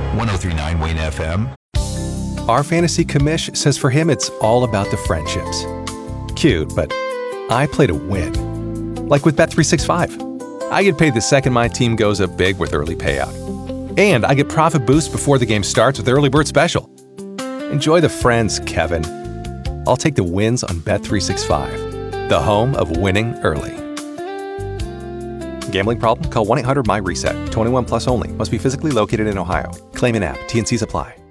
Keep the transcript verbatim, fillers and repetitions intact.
one oh three point nine Wayne F M. Our fantasy commish says for him it's all about the friendships. Cute, but I play to win. Like with Bet three sixty-five. I get paid the second my team goes up big with early payout. And I get profit boost before the game starts with Early Bird Special. Enjoy the friends, Kevin. I'll take the wins on Bet three sixty-five, the home of winning early. Gambling problem? Call one eight hundred M Y RESET. twenty-one plus only. Must be physically located in Ohio. Claim in app. T N Cs apply.